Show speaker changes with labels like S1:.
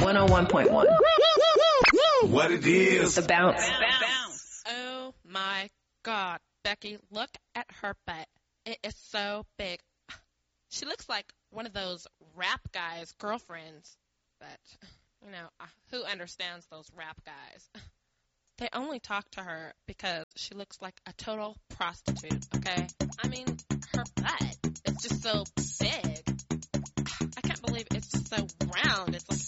S1: 101.1.
S2: What it is.
S1: The Bounce.
S3: Oh my God, Becky, look at her butt. It is so big. She looks like one of those rap guys' girlfriends. But, who understands those rap guys? They only talk to her because she looks like a total prostitute, okay? I mean, her butt is just so big. I can't believe it's just so round. It's like